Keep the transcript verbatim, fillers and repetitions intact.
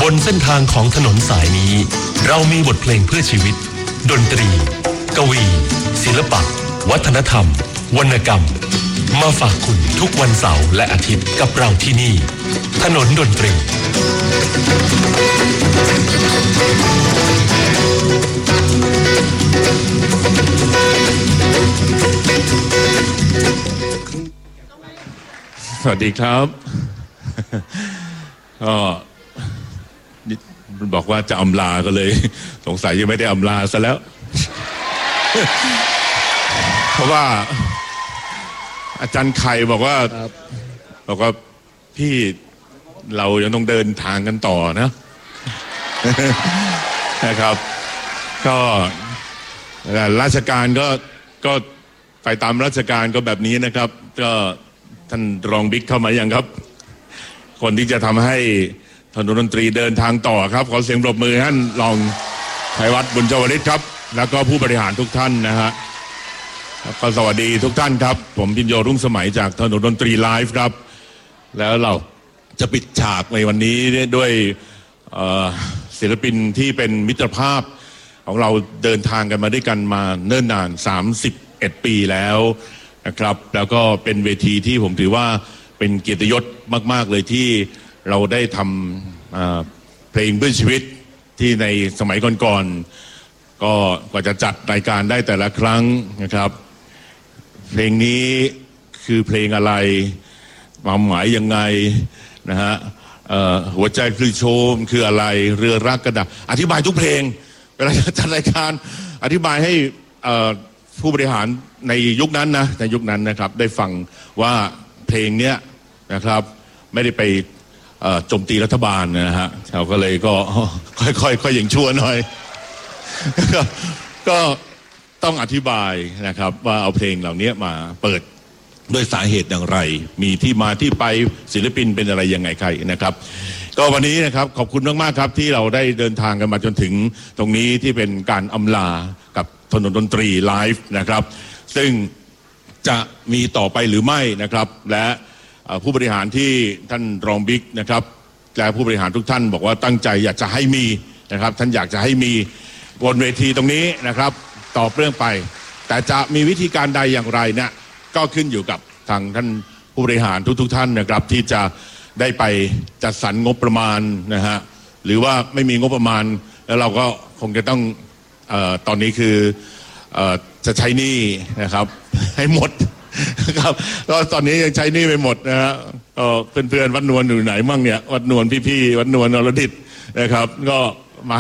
นเส้นทางของถนนสายนี้เรามีบทเพลงเพื่อชีวิตดนตรีกวีศิลปะวัฒนธรรมวรรณกรรมมาฝากคุณทุกวันเสาร์และอาทิตย์กับเราที่นี่ถนนดนตรีสวัสดีครับก็บอกว่าจะอำลาก็เลยสงสัยยังไม่ได้อำลาซะแล้ว เพราะว่าอาจารย์ไข่บอกว่าบอกว่าพี่เรายังต้องเดินทางกันต่อนะ นะครับก็ราชการก็ก็ไปตามราชการก็แบบนี้นะครับก็ท่านรองบิ๊กเข้ามายังครับคนที่จะทำให้ถนนดนตรีเดินทางต่อครับขอเสียงปรบมือท่านรองชัยวัฒน์บุญเจริญฤทธิ์ครับแล้วก็ผู้บริหารทุกท่านนะฮะก็สวัสดีทุกท่านครับผมพิญโยรุ่งสมัยจากถนนดนตรีไลฟ์ครับแล้วเราจะปิดฉากในวันนี้ด้วยศิลปินที่เป็นมิตรภาพของเราเดินทางกันมาด้วยกันมาเนิ่นนานสามสิบเอ็ดปีแล้วนะครับแล้วก็เป็นเวทีที่ผมถือว่าเป็นเกียรติยศมากๆเลยที่เราได้ทำเพลงเพื่อชีวิตที่ในสมัยก่อนๆก็กว่าจะจัดรายการได้แต่ละครั้งนะครับเพลงนี้คือเพลงอะไรความหมายยังไงนะฮะหัวใจคือโชมคืออะไรเรือรักกระดาษอธิบายทุกเพลงเวลาจะจัดรายการอธิบายให้ผู้บริหารในยุคนั้นนะในยุคนั้นนะครับได้ฟังว่าเพลงเนี้ยนะครับไม่ได้ไปโจมตีรัฐบาลนะฮะเราก็เลยก็ค่อยๆค่อยอย่างชั่วหน่อย ก็ต้องอธิบายนะครับว่าเอาเพลงเหล่านี้มาเปิดด้วยสาเหตุอย่างไรมีที่มาที่ไปศิลปินเป็นอะไรยังไงใครนะครับก็วันนี้นะครับขอบคุณมากๆครับที่เราได้เดินทางกันมาจนถึงตรงนี้ที่เป็นการอำลากับถนนดนตรีไลฟ์นะครับซึ่งจะมีต่อไปหรือไม่นะครับและผู้บริหารที่ท่านรองบิ๊กนะครับและผู้บริหารทุกท่านบอกว่าตั้งใจอยากจะให้มีนะครับท่านอยากจะให้มีบนเวทีตรงนี้นะครับตอบเรื่องไปแต่จะมีวิธีการใดอย่างไรเนี่ยก็ขึ้นอยู่กับทางท่านผู้บริหารทุกๆท่านนะครับที่จะได้ไปจัดสรรงบประมาณนะฮะหรือว่าไม่มีงบประมาณแล้วเราก็คงจะต้องเอ่อตอนนี้คือเอ่อจะใช้หนี้นะครับให้หมดครับก็ตอนนี้ยังใช้หนี้ไปหมดนะฮะก็เพื่อนๆวัดนวลอยู่ไหนมั่งเนี่ยวัดนวลพี่ๆวัดนวลนรดิษฐ์นะครับก็